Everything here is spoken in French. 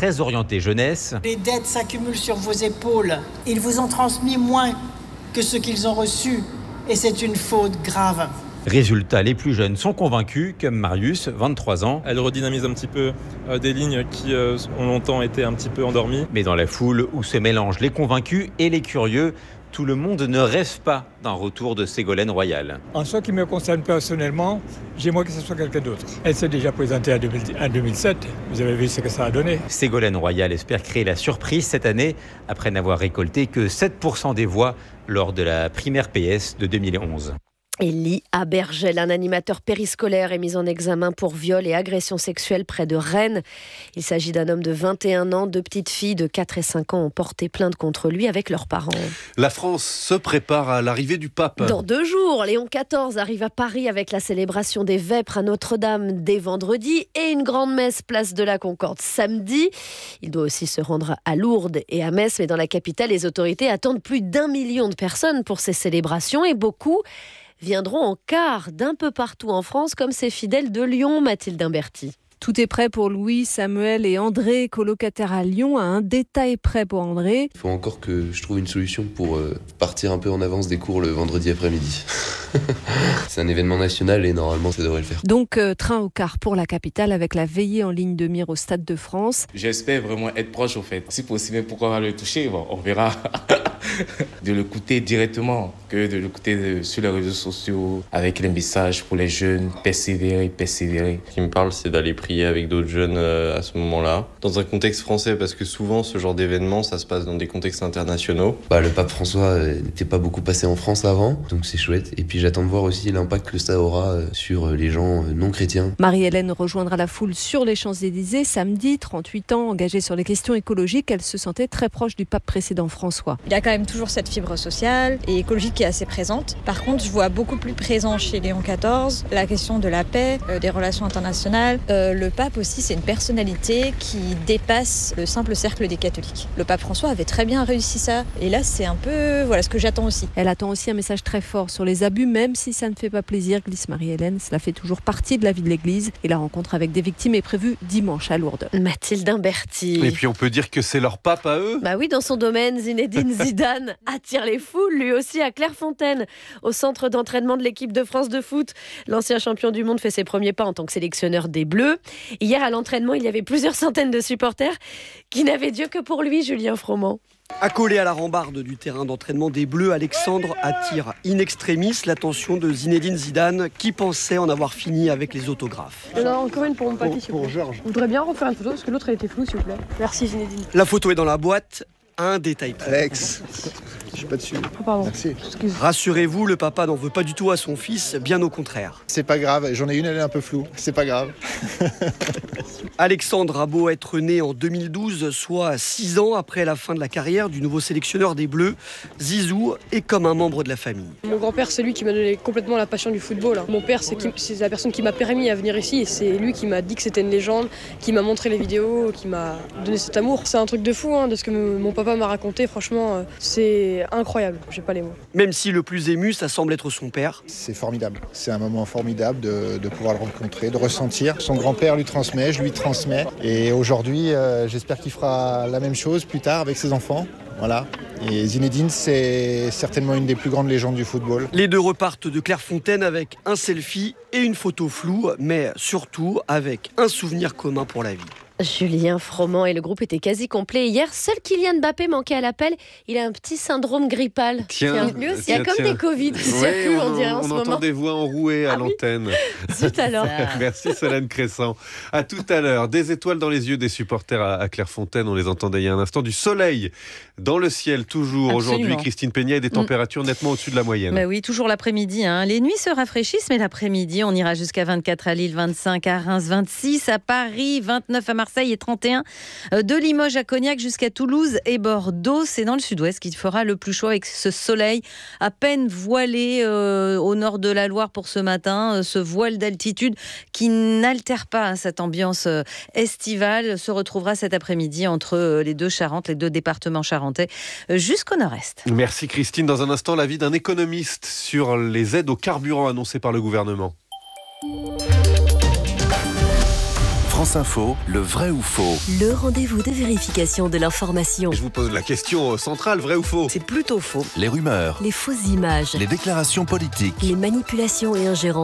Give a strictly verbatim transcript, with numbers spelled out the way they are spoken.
très orienté jeunesse. Les dettes s'accumulent sur vos épaules. Ils vous ont transmis moins que ce qu'ils ont reçu. Et c'est une faute grave. Résultat, les plus jeunes sont convaincus, comme Marius, vingt-trois ans. Elle redynamise un petit peu euh, des lignes qui euh, ont longtemps été un petit peu endormies. Mais dans la foule où se mélangent les convaincus et les curieux, tout le monde ne rêve pas d'un retour de Ségolène Royal. En ce qui me concerne personnellement, j'aimerais que ce soit quelqu'un d'autre. Elle s'est déjà présentée en deux mille sept, vous avez vu ce que ça a donné. Ségolène Royal espère créer la surprise cette année, après n'avoir récolté que sept pour cent des voix lors de la primaire P S de deux mille onze. Élie Abergel, un animateur périscolaire, est mis en examen pour viol et agression sexuelle près de Rennes. Il s'agit d'un homme de vingt et un ans. Deux petites filles de quatre et cinq ans ont porté plainte contre lui avec leurs parents. La France se prépare à l'arrivée du pape. Dans deux jours, Léon quatorze arrive à Paris avec la célébration des Vêpres à Notre-Dame dès vendredi et une grande messe place de la Concorde samedi. Il doit aussi se rendre à Lourdes et à Metz, mais dans la capitale, les autorités attendent plus d'un million de personnes pour ces célébrations et beaucoup viendront en car d'un peu partout en France, comme ces fidèles de Lyon, Mathilde Imberti. Tout est prêt pour Louis, Samuel et André, colocataires à Lyon, à un détail près pour André. Il faut encore que je trouve une solution pour euh, partir un peu en avance des cours le vendredi après-midi. C'est un événement national et normalement ça devrait le faire. Donc euh, train au car pour la capitale avec la veillée en ligne de mire au Stade de France. J'espère vraiment être proche au fait. Si possible, pourquoi pas le toucher, bon, on verra. De l'écouter directement que de l'écouter de, sur les réseaux sociaux avec les messages pour les jeunes, persévérer, persévérer. Ce qui me parle, c'est d'aller prier avec d'autres jeunes euh, à ce moment-là, dans un contexte français, parce que souvent ce genre d'événement, ça se passe dans des contextes internationaux. Bah, le pape François n'était pas beaucoup passé en France avant, donc c'est chouette. Et puis j'attends de voir aussi l'impact que ça aura sur les gens non chrétiens. Marie-Hélène rejoindra la foule sur les Champs-Élysées samedi, trente-huit ans, engagée sur les questions écologiques. Elle se sentait très proche du pape précédent François. Il y a quand même toujours cette fibre sociale et écologique qui est assez présente. Par contre, je vois beaucoup plus présent chez Léon quatorze la question de la paix, euh, des relations internationales. Euh, le pape aussi, c'est une personnalité qui dépasse le simple cercle des catholiques. Le pape François avait très bien réussi ça. Et là, c'est un peu voilà ce que j'attends aussi. Elle attend aussi un message très fort sur les abus, même si ça ne fait pas plaisir, glisse Marie-Hélène. Cela fait toujours partie de la vie de l'Église. Et la rencontre avec des victimes est prévue dimanche à Lourdes. Mathilde Imberti. Et puis on peut dire que c'est leur pape à eux. Bah oui, dans son domaine, Zinedine Zidane attire les foules, lui aussi à Clairefontaine, au centre d'entraînement de l'équipe de France de foot. L'ancien champion du monde fait ses premiers pas en tant que sélectionneur des Bleus. Hier à l'entraînement, il y avait plusieurs centaines de supporters qui n'avaient Dieu que pour lui, Julien Froment. Accolé à la rambarde du terrain d'entraînement des Bleus, Alexandre attire in extremis l'attention de Zinedine Zidane qui pensait en avoir fini avec les autographes. Il y en a encore une pour mon papier, s'il vous plaît. Pour Georges. Je voudrais bien refaire une photo parce que l'autre a été floue, s'il vous plaît. Merci Zinedine. La photo est dans la boîte. Un détail près. Alex, je suis pas dessus. Oh, pardon. Merci. Excuse. Rassurez-vous, le papa n'en veut pas du tout à son fils, bien au contraire. C'est pas grave, j'en ai une, elle est un peu floue. C'est pas grave. Alexandre a beau être né en deux mille douze, soit six ans après la fin de la carrière du nouveau sélectionneur des Bleus, Zizou est comme un membre de la famille. Mon grand-père, c'est lui qui m'a donné complètement la passion du football. Mon père, c'est, qui, c'est la personne qui m'a permis à venir ici et c'est lui qui m'a dit que c'était une légende, qui m'a montré les vidéos, qui m'a donné cet amour. C'est un truc de fou, hein, de ce que m- mon papa m'a raconté. Franchement, c'est incroyable. J'ai pas les mots. Même si le plus ému, ça semble être son père. C'est formidable. C'est un moment formidable de, de pouvoir le rencontrer, de ressentir. Son grand-père lui transmet, je lui transmets. Et aujourd'hui, euh, j'espère qu'il fera la même chose plus tard avec ses enfants. Voilà. Et Zinedine, c'est certainement une des plus grandes légendes du football. Les deux repartent de Clairefontaine avec un selfie et une photo floue, mais surtout avec un souvenir commun pour la vie. Julien Froment et le groupe étaient quasi complets hier. Seul Kylian Mbappé manquait à l'appel. Il a un petit syndrome grippal. Tiens, lui aussi, tiens, il y a comme tiens. des Covid qui Ouais, circulent, on, on, dirait en on ce entend moment. des voix enrouées à Ah oui. l'antenne. Zut alors. Merci Solène Crescent. À tout à l'heure. Des étoiles dans les yeux des supporters à, à Clairefontaine. On les entendait il y a un instant. Du soleil dans le ciel toujours. Absolument. Aujourd'hui, Christine Peña, et des températures mmh. nettement au-dessus de la moyenne. Bah oui, toujours l'après-midi. Hein. Les nuits se rafraîchissent, mais l'après-midi, on ira jusqu'à vingt-quatre à Lille, vingt-cinq à Reims, vingt-six à Paris, vingt-neuf à Marseille et trente et un de Limoges à Cognac jusqu'à Toulouse et Bordeaux. C'est dans le sud-ouest qu'il fera le plus chaud avec ce soleil à peine voilé euh, au nord de la Loire pour ce matin. Euh, ce voile d'altitude qui n'altère pas hein, cette ambiance euh, estivale se retrouvera cet après-midi entre euh, les deux Charentes, les deux départements charentais euh, jusqu'au nord-est. Merci Christine. Dans un instant, l'avis d'un économiste sur les aides au carburant annoncées par le gouvernement. France Info, le vrai ou faux. Le rendez-vous de vérification de l'information. Je vous pose la question centrale, vrai ou faux? C'est plutôt faux. Les rumeurs, Les fausses images, les déclarations politiques. les manipulations et ingérences.